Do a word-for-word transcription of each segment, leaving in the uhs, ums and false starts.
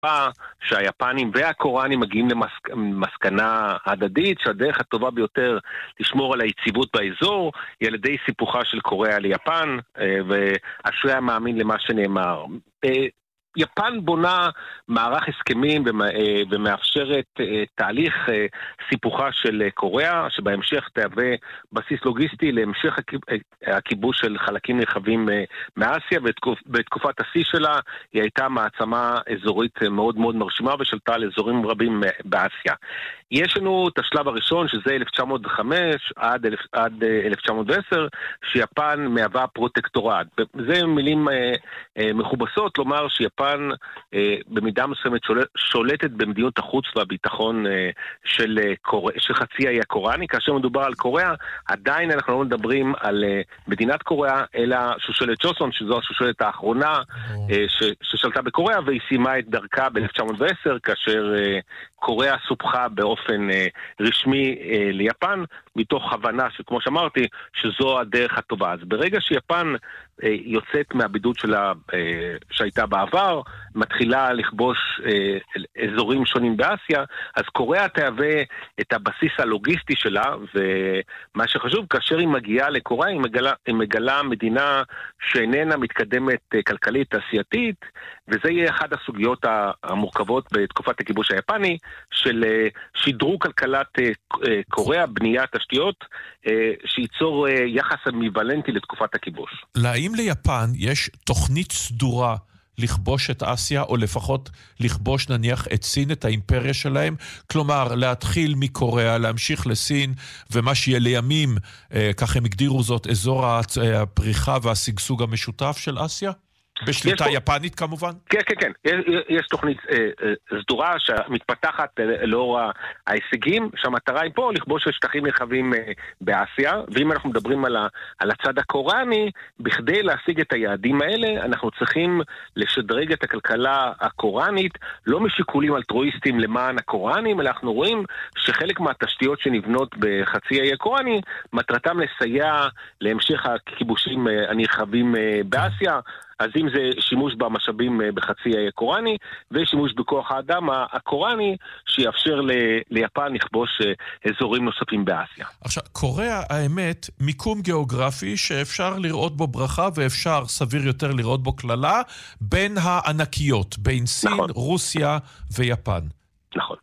שהיפנים והקוראנים מגיעים למסקנה הדדית שהדרך הטובה ביותר לשמור על היציבות באזור היא על ידי סיפוחה של קוריאה ליפן, ואשרי המאמין למה שנאמר. יפן בונה מערך הסכמים ומאפשרת תהליך סיפוחה של קוריאה, שבהמשך תהווה בסיס לוגיסטי להמשך הכיבוש של חלקים נרחבים מאסיה, ובתקופת השיא שלה היא הייתה מעצמה אזורית מאוד מאוד מרשימה ושלטה על אזורים רבים באסיה. יש לנו את השלב הראשון, שזה אלף תשע מאות וחמש עד, עד אלף תשע מאות ועשר, שיפן מהווה פרוטקטורט. זה מילים מכובסות לומר שיפן במידה מסוימת שולטת במדיניות החוץ והביטחון של, קור... של חצי האי הקוריאני. כאשר מדובר על קוריאה, עדיין אנחנו לא מדברים על מדינת קוריאה, אלא שושלת ג'וסון, שזו השושלת האחרונה ש... ששלטה בקוריאה, והיא סיימה את דרכה ב-אלף תשע מאות ועשר, כאשר קוריאה סופחה באופן רשמי ליפן, מתוך הבנה שכמו שאמרתי, שזו הדרך הטובה. אז ברגע שיפן יוצאת מהבידוד שלה שהייתה בעבר, מתחילה לכבוש אזורים שונים באסיה, אז קוריאה תהווה את הבסיס הלוגיסטי שלה, ומה שחשוב, כאשר היא מגיעה לקוריאה, היא מגלה, היא מגלה מדינה שאיננה מתקדמת כלכלית תעשייתית, וזה יהיה אחד הסוגיות המורכבות בתקופת הכיבוש היפני, של שדרוג כלכלת קוריאה, בניית תשתיות, שייצור יחס אמביוולנטי לתקופת הכיבוש. האם ליפן יש תוכנית סדורה לכבוש את אסיה, או לפחות לכבוש נניח את סין, את האימפריה שלהם? כלומר, להתחיל מקוריאה, להמשיך לסין, ומה שיהיה לימים, כך הם הגדירו זאת, אזור הפריחה והסגסוג המשותף של אסיה? בשליטה יפנית כמובן? כן, כן, כן. יש, יש תוכנית אה, סדורה שמתפתחת אה, לאור ההישגים, שהמטרה היא פה לכבוש שטחים נרחבים אה, באסיה, ואם אנחנו מדברים על, ה, על הצד הקוריאני, בכדי להשיג את היעדים האלה, אנחנו צריכים לשדרג את הכלכלה הקוריאנית, לא משיקולים אלטרואיסטיים למען הקוריאנים, אלא אנחנו רואים שחלק מהתשתיות שנבנות בחצי האי הקוריאני, מטרתם לסייע להמשך הכיבושים אה, הנרחבים אה, באסיה, אז אם זה שימוש במשאבים בחצי האי הקוריאני, ושימוש בכוח האדם הקוריאני, שיאפשר ל- ליפן לכבוש אזורים נוספים באסיה. עכשיו, קוריאה, האמת, מיקום גיאוגרפי שאפשר לראות בו ברכה, ואפשר סביר יותר לראות בו כללה, בין הענקיות, בין סין, נכון. רוסיה ויפן. נכון.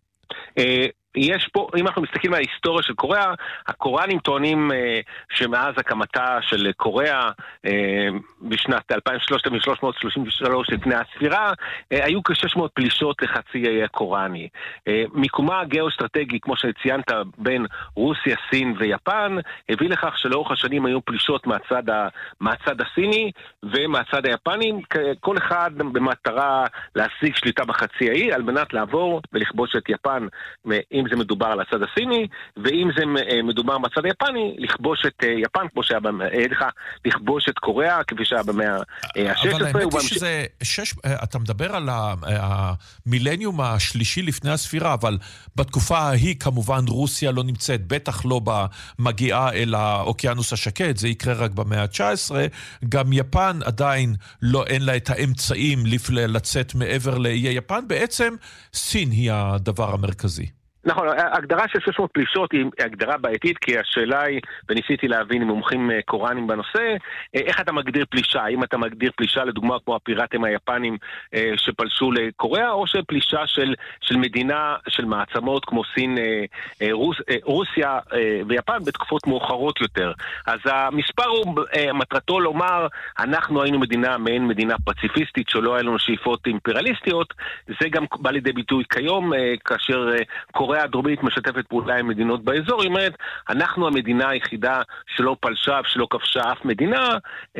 יש פה, אם אנחנו מסתכלים על ההיסטוריה של קוריאה, הקוריאנים טוענים אה, שמאז הקמתה של קוריאה אה, בשנת אלפיים ושלוש מאות שלושים ושלוש לפני הספירה, אה, היו כ-שש מאות פלישות לחצי האי הקוריאני. אה, מיקומה הגיאו-אסטרטגי, כמו שציינת, בין רוסיה, סין ויפן, הביא לכך שלאורך השנים היו פלישות מהצד, ה, מהצד הסיני ומהצד היפני, כל אחד במטרה להשיג שליטה בחצי האי, על מנת לעבור ולכבוש את יפן, אם זה מדובר על הצד הסיני, ואם זה מדובר בצד היפני, לכבוש את יפן, כמו שהיה במאה, לכבוש את קוריאה, כפי שהיה במאה ה-שש עשרה. אבל האמת היא שזה, שש, אתה מדבר על המילניום השלישי לפני הספירה, אבל בתקופה ההיא כמובן רוסיה לא נמצאת, בטח לא במגיעה אל האוקיינוס השקט, זה יקרה רק במאה ה-תשע עשרה, גם יפן עדיין לא, אין לה את האמצעים לצאת מעבר לאיי יפן, בעצם סין היא הדבר המרכזי. נכון, ההגדרה של שש מאות פלישות היא הגדרה בעייתית, כי השאלה היא, וניסיתי להבין עם מומחים קוראנים בנושא, איך אתה מגדיר פלישה? האם אתה מגדיר פלישה לדוגמה כמו הפיראטים היפנים שפלשו לקוריאה, או שפלישה של, של מדינה, של מעצמות כמו סין, רוס, רוסיה ויפן בתקופות מאוחרות יותר. אז המספר הוא מטרתו לומר, אנחנו היינו מדינה, מעין מדינה פציפיסטית, שלא היה לנו שאיפות אימפריאליסטיות, זה גם בא לידי ביטוי כיום, כאשר קוריאה קוריאה הדרומית משתפת פעולה עם מדינות באזור, היא אומרת, אנחנו המדינה היחידה שלא פלשה ושלא כבשה אף מדינה,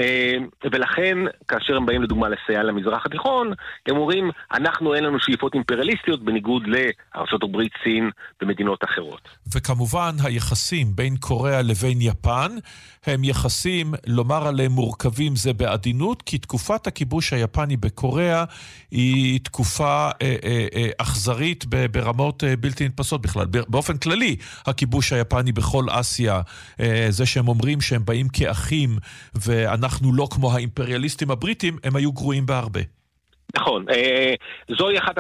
ולכן, כאשר הם באים לדוגמה לסייע למזרח התיכון, הם אומרים, אנחנו אין לנו שאיפות אימפריאליסטיות, בניגוד לארצות הברית, סין ומדינות אחרות. וכמובן, היחסים בין קוריאה לבין יפן, הם יחסים, לומר עליהם מורכבים זה בעדינות, כי תקופת הכיבוש היפני בקוריאה היא תקופה אה, אה, אה, אכזרית ברמות אה, בלתי נתפסות בכלל. באופן כללי, הכיבוש היפני בכל אסיה, אה, זה שהם אומרים שהם באים כאחים, ואנחנו לא כמו האימפריאליסטים הבריטים, הם היו גרועים בהרבה. נכון, אה, זוהי אחת